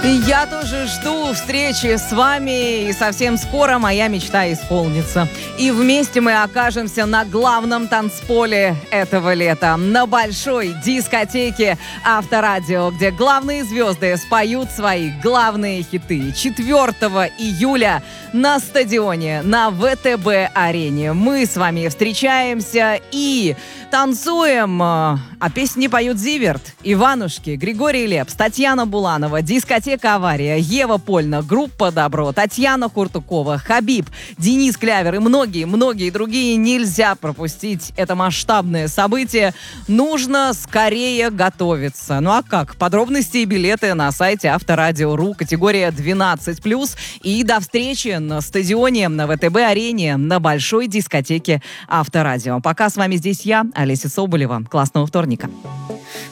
Я тоже жду встречи с вами, и совсем скоро моя мечта исполнится. И вместе мы окажемся на главном танцполе этого лета, на большой дискотеке Авторадио, где главные звезды споют свои главные хиты. 4 июля на стадионе, на ВТБ-арене. Мы с вами встречаемся и танцуем. А песни поют Зиверт, Иванушки, Григорий Лепс, Татьяна Буланова, дискотека «Авария», Ева Польна, группа «Добро», Татьяна Хуртукова, Хабиб, Денис Клявер и многие другие. Нельзя пропустить это масштабное событие. Нужно скорее готовиться. Ну а как? Подробности и билеты на сайте Авторадио.ру, категория 12+. И до встречи на стадионе, на ВТБ-арене, на большой дискотеке Авторадио. Пока с вами здесь я, Олеся Соболева. Классного вторника.